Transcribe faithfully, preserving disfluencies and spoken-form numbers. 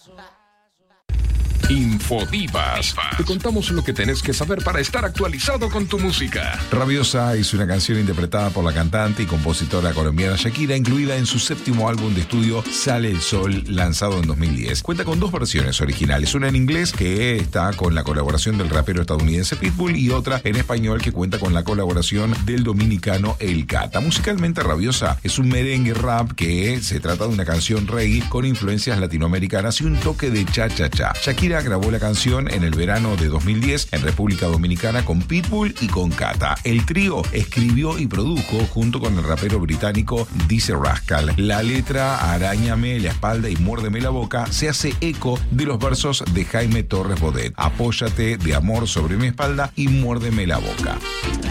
Infodivas. Te contamos lo que tenés que saber para estar actualizado con tu música. Rabiosa es una canción interpretada por la cantante y compositora colombiana Shakira, incluida en su séptimo álbum de estudio Sale el Sol, lanzado en dos mil diez. Cuenta con dos versiones originales, una en inglés que está con la colaboración del rapero estadounidense Pitbull y otra en español que cuenta con la colaboración del dominicano El Cata. Musicalmente, Rabiosa es un merengue rap que se trata de una canción reggae con influencias latinoamericanas y un toque de cha-cha-cha. Shakira grabó la canción en el verano de dos mil diez en República Dominicana con Pitbull y con Cata. El trío escribió y produjo junto con el rapero británico Dice Rascal. La letra Aráñame la espalda y muérdeme la boca se hace eco de los versos de Jaime Torres Bodet. Apóyate de amor sobre mi espalda y muérdeme la boca.